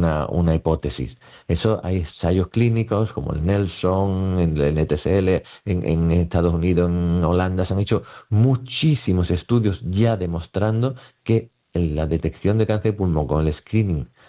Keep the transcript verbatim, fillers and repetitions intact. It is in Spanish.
una, una hipótesis. Eso hay ensayos clínicos como el Nelson, el N T C L, en, en Estados Unidos, en Holanda, se han hecho muchísimos estudios ya demostrando que la detección de cáncer de pulmón con el screening